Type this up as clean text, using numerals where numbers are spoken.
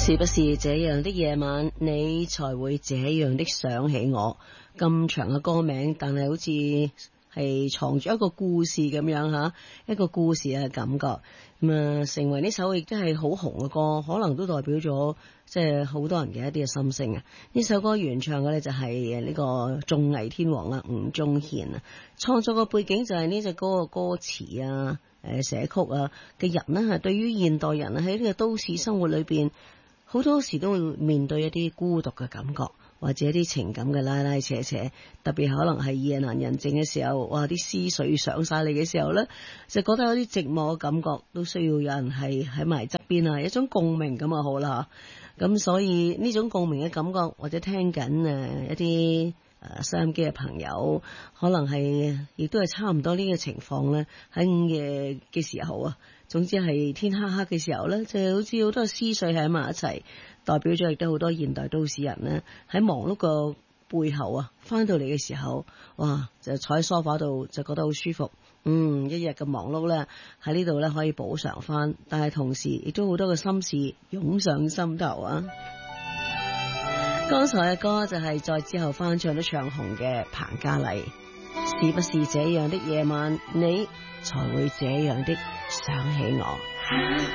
是不是這樣的夜晚，你才會這樣的想起我？咁長嘅歌名，但係好似係藏住一個故事咁樣吓，一個故事嘅感覺。成為呢首亦都係好紅嘅歌，可能都代表咗即係好多人嘅一啲嘅心聲啊！呢首歌原唱嘅咧就係呢個綜藝天王啊，吳宗憲啊，創作嘅背景就係呢隻歌嘅歌詞啊、寫曲啊嘅人呢，係對於現代人喺呢個都市生活裏邊，好多時都會面對一啲孤獨嘅感覺，或者一啲情感嘅拉拉扯扯，特別可能係夜闌人靜嘅時候，哇！啲思緒上晒嚟嘅時候呢，就覺得有啲寂寞嘅感覺，都需要有人係喺埋側邊啊，一種共鳴咁啊好啦。咁所以呢種共鳴嘅感覺，或者聽緊一啲收音機嘅朋友，可能係亦都係差唔多呢個情況呢。喺午夜嘅時候啊，總之係天黑黑嘅時候呢，就好似好多思緒喺埋一齊，代表咗亦都好多現代都市人呢，喺忙碌個背後啊，翻到嚟嘅時候，哇，就坐喺梳化度就覺得好舒服。一日嘅忙碌呢，喺呢度呢可以補償翻，但係同時亦都好多嘅心事湧上心頭啊！剛才嘅歌就係再之後翻唱都唱紅嘅彭嘉麗，是不是這樣的夜晚，你才會這樣的想起我？